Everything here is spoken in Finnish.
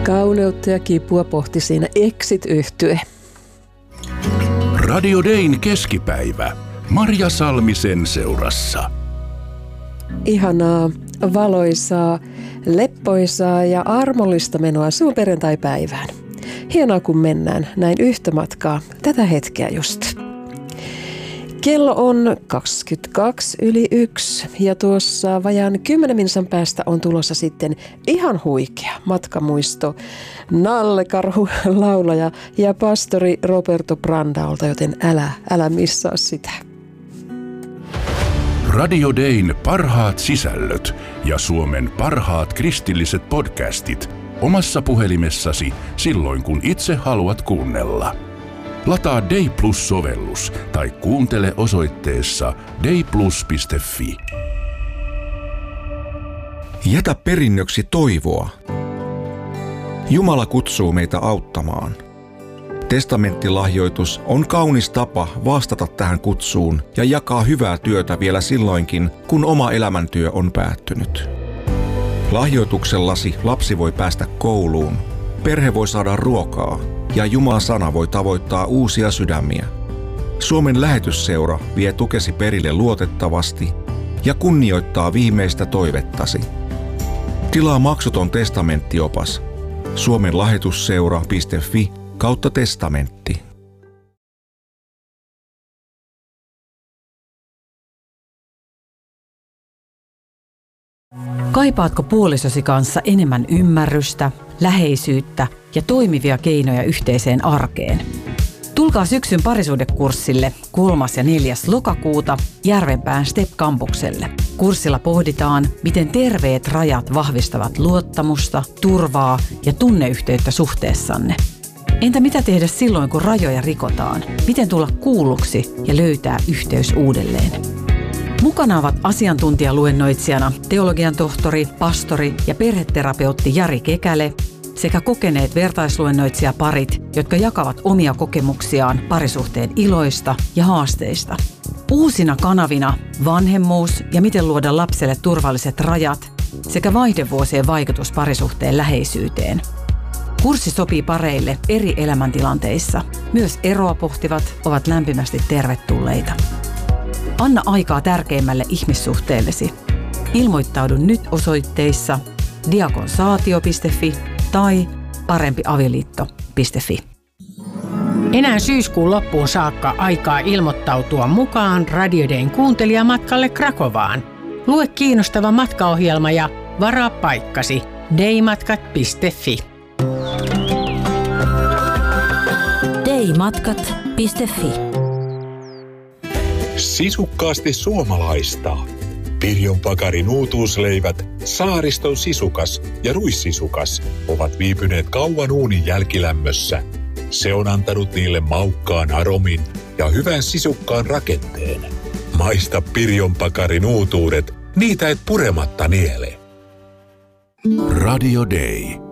Kauneutta ja kipua pohti siinä Exit-yhtye. Radio Dayn keskipäivä. Marja Salmisen seurassa. Ihanaa, valoisaa, leppoisaa ja armollista menoa sun perjantai-päivään. Hienoa, kun mennään näin yhtä matkaa tätä hetkeä just. Kello on 1:22 ja tuossa vajaan 10 minsan päästä on tulossa sitten ihan huikea matkamuisto Nalle Karhu, laulaja ja pastori Roberto Brandaolta, joten älä missaa sitä. Radio Dayn parhaat sisällöt ja Suomen parhaat kristilliset podcastit omassa puhelimessasi silloin, kun itse haluat kuunnella. Lataa Day Plus-sovellus tai kuuntele osoitteessa dayplus.fi. Jätä perinnöksi toivoa. Jumala kutsuu meitä auttamaan. Testamenttilahjoitus on kaunis tapa vastata tähän kutsuun ja jakaa hyvää työtä vielä silloinkin, kun oma elämäntyö on päättynyt. Lahjoituksellasi lapsi voi päästä kouluun, perhe voi saada ruokaa ja Jumalan sana voi tavoittaa uusia sydämiä. Suomen lähetysseura vie tukesi perille luotettavasti ja kunnioittaa viimeistä toivettasi. Tilaa maksuton testamenttiopas suomenlahetusseura.fi/testamentti. Kaipaatko puolisosi kanssa enemmän ymmärrystä, läheisyyttä ja toimivia keinoja yhteiseen arkeen? Tulkaa syksyn parisuhdekurssille 3. ja 4. lokakuuta Järvenpään STEP-kampukselle. Kurssilla pohditaan, miten terveet rajat vahvistavat luottamusta, turvaa ja tunneyhteyttä suhteessanne. Entä mitä tehdä silloin, kun rajoja rikotaan? Miten tulla kuulluksi ja löytää yhteys uudelleen? Mukana ovat asiantuntijaluennoitsijana teologian tohtori, pastori ja perheterapeutti Jari Kekäle sekä kokeneet vertaisluennoitsijaparit, jotka jakavat omia kokemuksiaan parisuhteen iloista ja haasteista. Uusina kanavina vanhemmuus ja miten luoda lapselle turvalliset rajat sekä vaihdevuosien vaikutus parisuhteen läheisyyteen. Kurssi sopii pareille eri elämäntilanteissa. Myös eroa pohtivat ovat lämpimästi tervetulleita. Anna aikaa tärkeimmälle ihmissuhteellesi. Ilmoittaudu nyt osoitteissa diakonsaatio.fi tai parempiavioliitto.fi. Enää syyskuun loppuun saakka aikaa ilmoittautua mukaan Radio Dayn kuuntelijamatkalle Krakovaan. Lue kiinnostava matkaohjelma ja varaa paikkasi daymatkat.fi. daymatkat.fi. Sisukkaasti suomalaista. Pirjon Pakarin uutuusleivät, Saariston sisukas ja ruissisukas ovat viipyneet kauan uunin jälkilämmössä. Se on antanut niille maukkaan aromin ja hyvän sisukkaan rakenteen. Maista Pirjon Pakarin uutuudet, niitä et purematta niele. Radio Day.